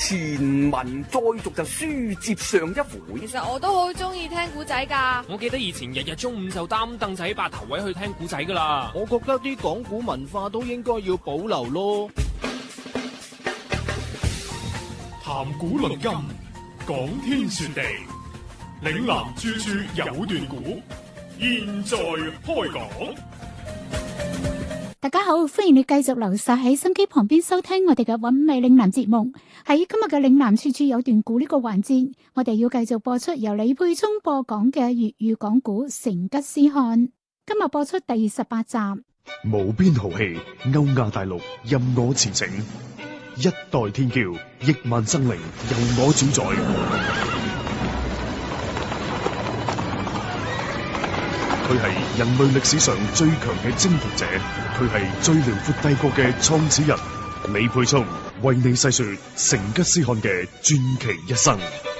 前文再續就書接上一回。 其實我都好中意聽古仔噶。 我記得以前日日中午就擔凳仔霸頭位去聽古仔噶啦。 我覺得啲講古文化都應該要保留咯。 談古論今，講天說地，嶺南處處有段古，現在開講。 大家好，歡迎你繼續留晒喺心機旁邊收聽我哋嘅韻味嶺南節目。喺今日嘅嶺南處處有段古呢個環節，我哋要繼續播出由李佩聰播講嘅粵語講古《成吉思汗》。今日播出第18集。 無邊豪氣，歐亞大陸任我馳騁，一代天驕，億萬生靈由我主宰。佢係人類歷史上最強嘅征服者，佢係最遼闊帝國嘅創始人。李佩聰為你細說成吉思汗嘅傳奇一生。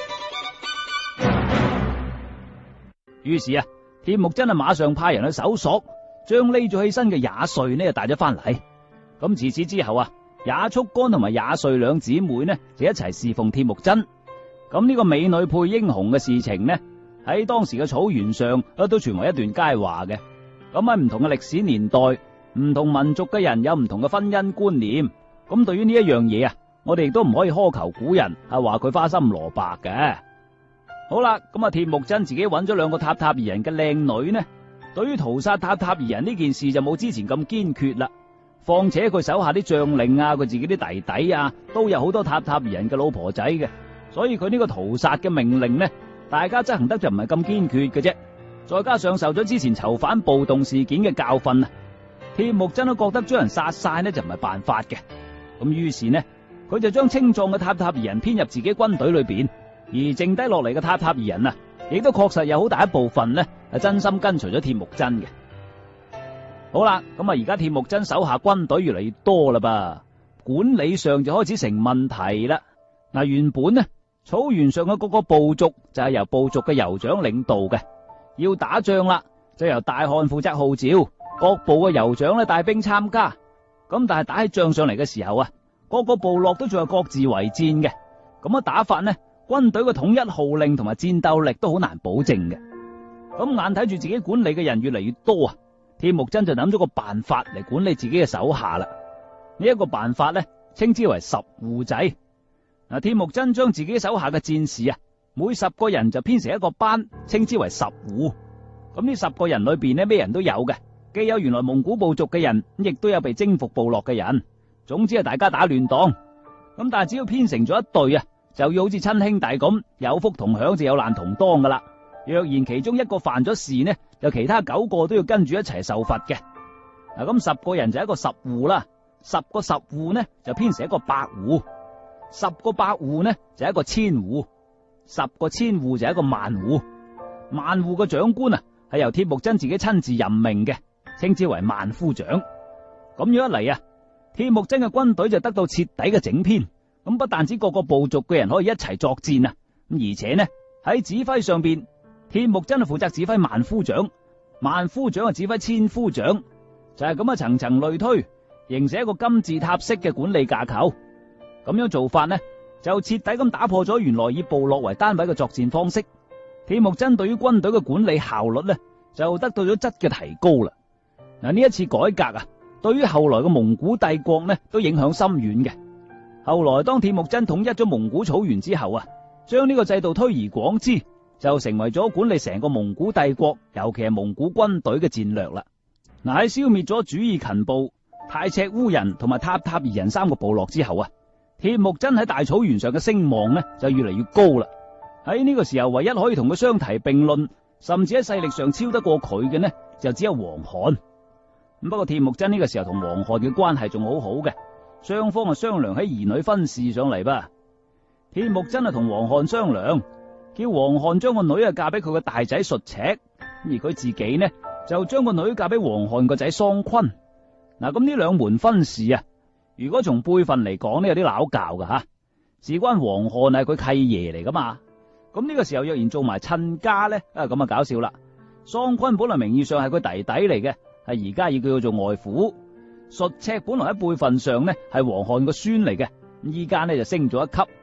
於是啊，鐵木真馬上派人去搜索，將匿咗起身嘅也遂呢就帶咗翻嚟。咁自此之後啊，也速干同埋也遂兩姊妹呢就一齊侍奉鐵木真。咁呢個美女配英雄嘅事情呢，喺當時嘅草原上都傳為一段佳話嘅。咁喺唔同嘅歷史年代，唔同民族嘅人有唔同嘅婚姻觀念。咁對於呢一樣嘢啊，我哋亦都唔可以苛求古人係話佢花心蘿蔔嘅。好啦，咁鐵木真自己揾咗兩個塔塔爾人嘅靚女呢，對於屠殺塔塔爾人呢件事就冇之前咁堅決啦。況且佢手下啲將領啊，佢自己啲弟弟啊，都有好多塔塔爾人嘅老婆仔嘅，所以佢呢個屠殺嘅命令呢，大家執行得就唔係咁堅決嘅啫。再加上受咗之前囚犯暴動事件嘅教訓啊，鐵木真都覺得將人殺晒呢就唔係辦法嘅。咁於是呢，佢就將青壯嘅塔塔爾人編入自己軍隊裏邊，而剩低落嚟嘅塔塔爾人啊，亦都確實有好大一部分呢係真心跟隨咗鐵木真嘅。好啦，咁而家鐵木真手下軍隊越嚟越多啦噃，管理上就開始成問題啦。原本呢，草原上嘅各個部族就係由部族嘅酋長領導嘅，要打仗啦就由大汗負責號召，各部嘅酋長咧帶兵參加。咁但係打起仗上嚟嘅時候啊，各個部落都仲係各自為戰嘅，咁打法呢，軍隊嘅統一號令同埋戰鬥力都好難保證嘅。咁眼睇住自己管理嘅人越嚟越多啊，鐵木真就諗咗個辦法嚟管理自己嘅手下啦。呢一個辦法呢，稱之為十戶制。鐵木真將自己手下嘅戰士啊，每10個人就編成一個班，稱之為十戶。咁呢10個人裏邊呢，咩人都有嘅。既有原來蒙古部族嘅人，亦都有被征服部落嘅人。總之係大家打亂檔。咁但係只要編成咗一隊啊，就要好似親兄弟咁，有福同享就有難同當噶啦。若然其中一個犯咗事呢，就其他9個都要跟住一齊受罰嘅。咁10個人就一個十戶啦，10個十戶呢就編成一個百戶，10個百戶呢就一個千戶，10個千戶就一個萬戶。萬戶嘅長官啊，係由鐵木真自己親自任命嘅，稱之為萬夫長。咁樣一嚟啊，鐵木真嘅軍隊就得到徹底嘅整編。咁不但止各個部族嘅人可以一齊作戰啊，而且呢喺指揮上邊，鐵木真係負責指揮萬夫長，萬夫長係指揮千夫長，就係咁層層類推，形成一個金字塔式嘅管理架構。咁樣做法呢，就徹底咁打破咗原來以部落為單位嘅作戰方式。鐵木真對於軍隊嘅管理效率呢，就得到咗質嘅提高啦。呢一次改革啊，對於後來嘅蒙古帝國呢，都影響深遠嘅。後來當鐵木真統一咗蒙古草原之後啊，將呢個制度推而廣之，就成為咗管理成個蒙古帝國，尤其係蒙古軍隊嘅戰略啦。喺消滅咗主意勤部、太赤烏人同埋塔塔爾人3個部落之後啊，鐵木真喺大草原上嘅聲望呢，就越嚟越高啦。喺呢個時候，唯一可以同佢相提並論，甚至喺勢力上超得過佢嘅呢，就只有王罕。不過鐵木真呢個時候同王罕嘅關係仲好好嘅，雙方商量起兒女婚事上嚟吧。鐵木真同王罕商量，叫王罕將個女嫁俾佢個大仔術赤，而佢自己呢就將個女嫁俾王罕個仔桑昆。咁呢兩門婚事啊，如果從輩分嚟講呢，有啲拗教噶吓，事關王罕係佢契爺嚟噶嘛。咁呢個時候若然做埋親家呢，咁啊搞笑啦。桑昆本來名義上係佢弟弟嚟嘅，係而家要叫佢做外父。術赤本來喺輩分上呢係王罕個孫嚟嘅，依家呢就升咗一級，